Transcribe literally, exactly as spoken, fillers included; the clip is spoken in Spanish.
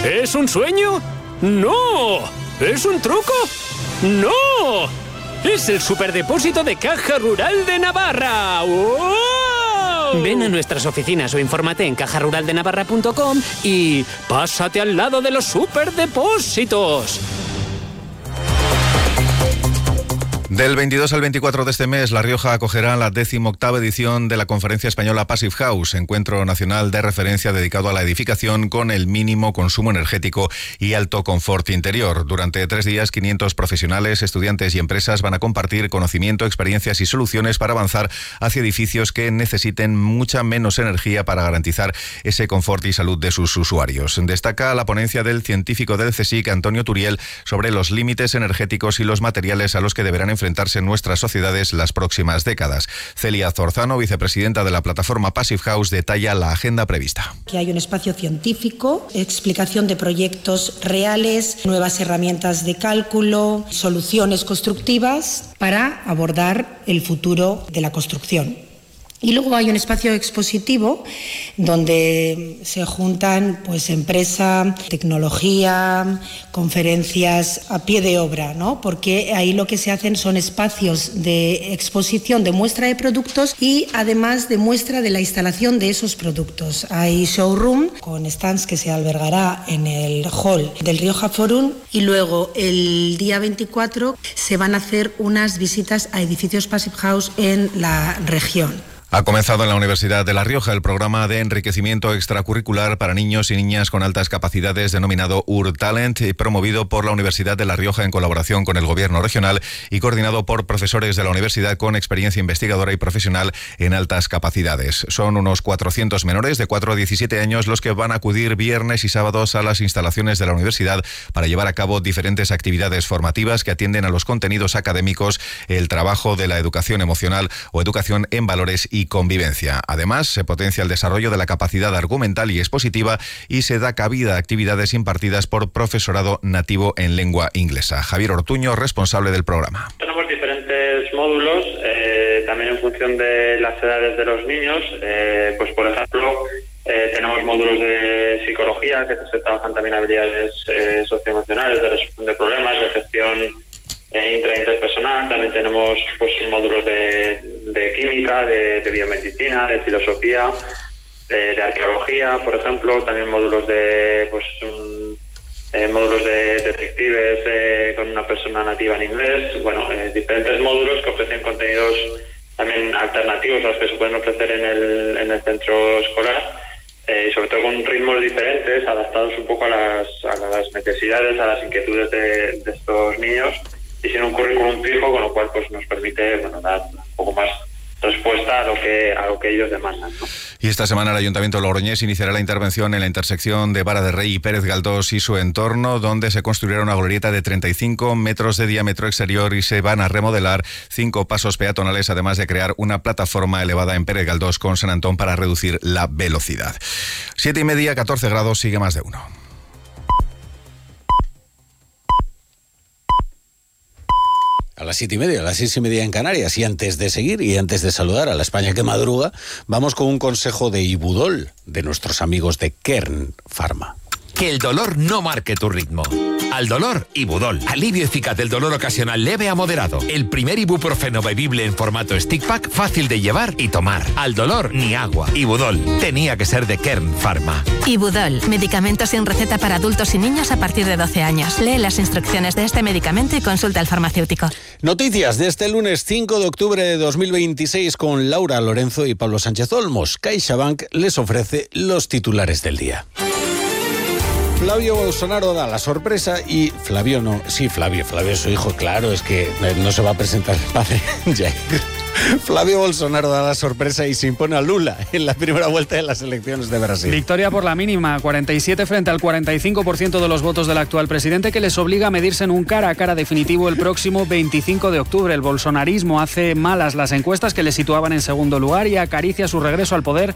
¿Es un sueño? ¡No! ¿Es un truco? ¡No! ¡Es el superdepósito de Caja Rural de Navarra! ¡Wow! Ven a nuestras oficinas o infórmate en caja rural de navarra punto com y pásate al lado de los superdepósitos. Del veintidós al veinticuatro de este mes, La Rioja acogerá la decimoctava edición de la conferencia española Passive House, encuentro nacional de referencia dedicado a la edificación con el mínimo consumo energético y alto confort interior. Durante tres días, quinientos profesionales, estudiantes y empresas van a compartir conocimiento, experiencias y soluciones para avanzar hacia edificios que necesiten mucha menos energía para garantizar ese confort y salud de sus usuarios. Destaca la ponencia del científico del CSIC, Antonio Turiel, sobre los límites energéticos y los materiales a los que deberán enfrentarse enfrentarse en nuestras sociedades las próximas décadas. Celia Zorzano, vicepresidenta de la plataforma Passive House, detalla la agenda prevista. Que hay un espacio científico, explicación de proyectos reales, nuevas herramientas de cálculo, soluciones constructivas para abordar el futuro de la construcción. Y luego hay un espacio expositivo donde se juntan pues empresa, tecnología, conferencias a pie de obra, ¿no? Porque ahí lo que se hacen son espacios de exposición, de muestra de productos y además de muestra de la instalación de esos productos. Hay showroom con stands que se albergará en el hall del Rioja Forum y luego el día veinticuatro se van a hacer unas visitas a edificios Passive House en la región. Ha comenzado en la Universidad de La Rioja el programa de enriquecimiento extracurricular para niños y niñas con altas capacidades denominado U R Talent, promovido por la Universidad de La Rioja en colaboración con el Gobierno regional y coordinado por profesores de la universidad con experiencia investigadora y profesional en altas capacidades. Son unos cuatrocientos menores de cuatro a diecisiete años los que van a acudir viernes y sábados a las instalaciones de la universidad para llevar a cabo diferentes actividades formativas que atienden a los contenidos académicos, el trabajo de la educación emocional o educación en valores y convivencia. Además, se potencia el desarrollo de la capacidad argumental y expositiva y se da cabida a actividades impartidas por profesorado nativo en lengua inglesa. Javier Ortuño, responsable del programa. Tenemos diferentes módulos, eh, también en función de las edades de los niños. Eh, pues, por ejemplo, eh, tenemos módulos de psicología, que se trabajan también habilidades eh, socioemocionales, de resolución de problemas, de gestión Eh, intra interpersonal. También tenemos pues módulos de, de química, de, de biomedicina, de filosofía, de, de arqueología, por ejemplo. También módulos de pues um, eh, módulos de detectives eh, con una persona nativa en inglés. Bueno, eh, diferentes módulos que ofrecen contenidos también alternativos a los que se pueden ofrecer en el, en el centro escolar. Eh, y sobre todo con ritmos diferentes, adaptados un poco a las, a las necesidades, a las inquietudes de, de estos niños, y sin un currículum fijo, con lo cual pues nos permite bueno, dar un poco más respuesta a lo que a lo que ellos demandan, ¿no? Y esta semana el Ayuntamiento de Logroñés iniciará la intervención en la intersección de Vara de Rey y Pérez Galdós y su entorno, donde se construirá una glorieta de treinta y cinco metros de diámetro exterior y se van a remodelar cinco pasos peatonales, además de crear una plataforma elevada en Pérez Galdós con San Antón para reducir la velocidad. Siete y media, catorce grados, sigue más de uno. A las siete y media, a las seis y media en Canarias. Y antes de seguir y antes de saludar a la España que madruga, vamos con un consejo de Ibudol, de nuestros amigos de Kern Pharma. Que el dolor no marque tu ritmo. Al dolor, Ibudol. Alivio eficaz del dolor ocasional leve a moderado. El primer ibuprofeno bebible en formato stick pack, fácil de llevar y tomar. Al dolor, ni agua. Ibudol. Tenía que ser de Kern Pharma. Ibudol. Medicamento sin receta para adultos y niños a partir de doce años. Lee las instrucciones de este medicamento y consulta al farmacéutico. Noticias de este lunes cinco de octubre de dos mil veintiséis con Laura Lorenzo y Pablo Sánchez Olmos. CaixaBank les ofrece los titulares del día. Flavio Bolsonaro da la sorpresa y Flavio no, sí, Flavio, Flavio es su hijo, claro, es que no se va a presentar el padre, Jair. Flavio Bolsonaro da la sorpresa y se impone a Lula en la primera vuelta de las elecciones de Brasil. Victoria por la mínima, cuarenta y siete frente al cuarenta y cinco por ciento de los votos del actual presidente, que les obliga a medirse en un cara a cara definitivo el próximo veinticinco de octubre. El bolsonarismo hace malas las encuestas que le situaban en segundo lugar y acaricia su regreso al poder